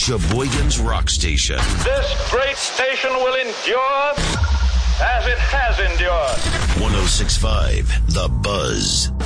Sheboygan's Rock Station. This great station will endure as it has endured. 106.5 The Buzz.